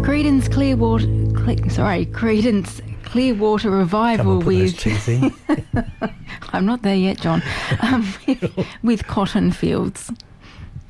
Creedence Clearwater Revival with I'm not there yet, John. With Cotton Fields.